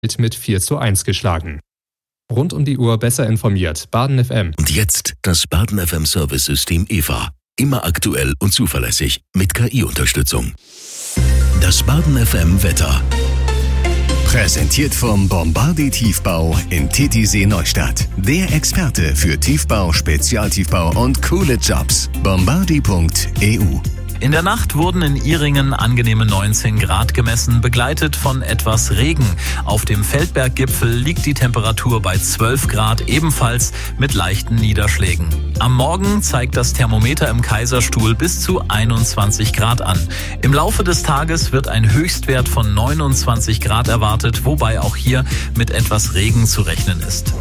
mit 4:1 geschlagen. Rund um die Uhr besser informiert. Baden FM. Und jetzt das Baden FM Service-System EVA. Immer aktuell und zuverlässig mit KI-Unterstützung. Das Baden FM Wetter. Präsentiert vom Bombardi Tiefbau in Titisee Neustadt. Der Experte für Tiefbau, Spezialtiefbau und coole Jobs. Bombardi.eu. In der Nacht wurden in Ihringen angenehme 19 Grad gemessen, begleitet von etwas Regen. Auf dem Feldberggipfel liegt die Temperatur bei 12 Grad, ebenfalls mit leichten Niederschlägen. Am Morgen zeigt das Thermometer im Kaiserstuhl bis zu 21 Grad an. Im Laufe des Tages wird ein Höchstwert von 29 Grad erwartet, wobei auch hier mit etwas Regen zu rechnen ist.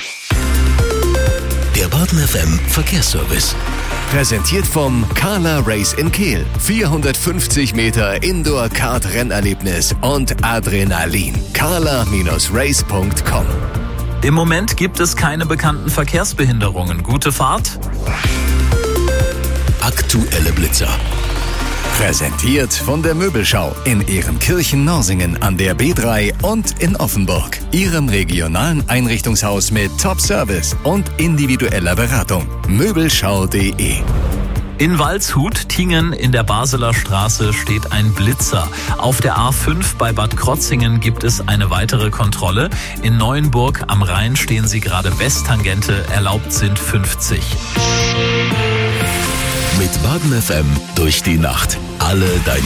Der Baden FM Verkehrsservice. Präsentiert vom Carla Race in Kehl. 450 Meter Indoor-Kart-Rennerlebnis und Adrenalin. carla-race.com. Im Moment gibt es keine bekannten Verkehrsbehinderungen. Gute Fahrt. Aktuelle Blitzer. Präsentiert von der Möbelschau in Ehrenkirchen-Norsingen an der B3 und in Offenburg. Ihrem regionalen Einrichtungshaus mit Top-Service und individueller Beratung. Möbelschau.de. In Waldshut, Tingen in der Basler Straße steht ein Blitzer. Auf der A5 bei Bad Krotzingen gibt es eine weitere Kontrolle. In Neuenburg am Rhein stehen sie gerade Westtangente, erlaubt sind 50. Mit Baden FM durch die Nacht. Alle deine